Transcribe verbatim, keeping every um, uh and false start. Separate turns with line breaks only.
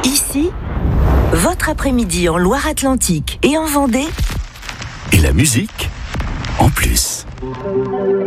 Ici, votre après-midi en Loire-Atlantique et en Vendée.
Et la musique en plus.